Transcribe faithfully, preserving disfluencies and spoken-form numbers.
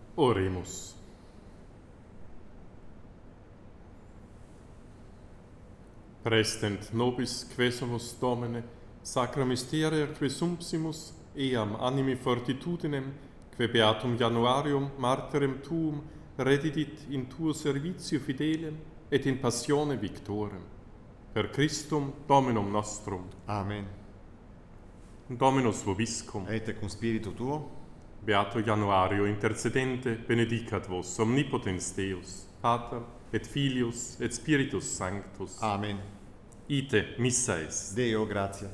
Oremus. Prestent nobis quesumus Domine, sacra mysteria quesumpsimus, eam animi fortitudinem, que beatum Januarium martyrem tuum redidit in tuo servitio fidelem et in passione victorem. Per Christum Dominum nostrum. Amen. Dominus vobiscum. Et cum spiritu tuo. Beato Januario, intercedente, benedicat vos omnipotens Deus, Pater et Filius et Spiritus Sanctus. Amen. Ite missa est. Deo gratia.